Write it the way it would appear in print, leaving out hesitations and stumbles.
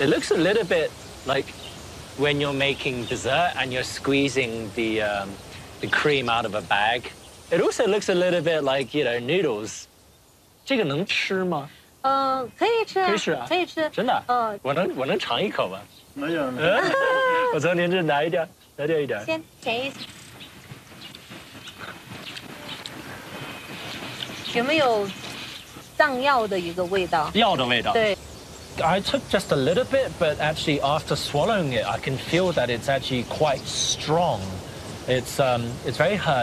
It looks a little bit like when you're making dessert and you're squeezing the cream out of a bag. It also looks a little bit like noodles. 这个能吃吗？ 可以吃啊， 可以吃啊， 可以吃， 真的。我能尝一口吗？ 没有。 我从您这拿一点，拿掉一点。 先舔一下。有没有上药的一个味道？ 药的味道。 对。 I took just a little bit, but actually after swallowing it, I can feel that it's actually quite strong. It's very herby.